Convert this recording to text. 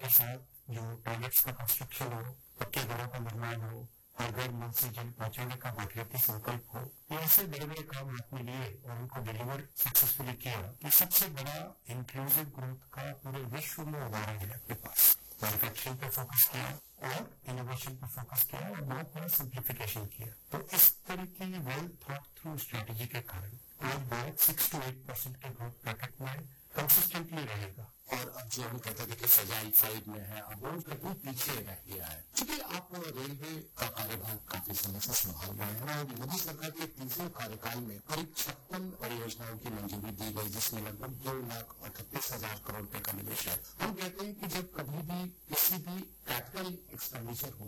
के साथ जो टॉयलेट्स का कंस्ट्रक्शन हो, पक्के घरों का निर्माण हो, हर घर नल से जल पहुंचाने का भागीरथी संकल्प हो, ये ऐसे बड़े बड़े काम हाथ में लिए और उनको डिलीवर सक्सेसफुली किया कि सबसे बड़ा इंक्लूसिव ग्रोथ का पूरे विश्व में उदाहरण है आपके पास। मैन्युफैक्चरिंग पे फोकस किया और इनोवेशन पे फोकस किया और बहुत बड़ा सिंप्लीफिकेशन किया। तो इस तरह की वेल थॉट थ्रू स्ट्रेटेजी के कारण आज भारत 6 to 8% के ग्रोथ पैकेट में कंसिस्टेंटली रहेगा। और अब जो हम कहते थे कि फ्रजाइल साइड में है, अब वो कहीं पीछे रह गया है। क्योंकि आप रेलवे का कार्यभार काफी समय से संभाल रहे हैं और मोदी सरकार के तीसरे कार्यकाल में करीब 56 परियोजनाओं की मंजूरी दी गई, जिसमें लगभग 2,38,000 करोड़ रुपए का निवेश है। हम कहते हैं कि जब कभी भी किसी भी कैपिटल एक्सपेंडिचर होता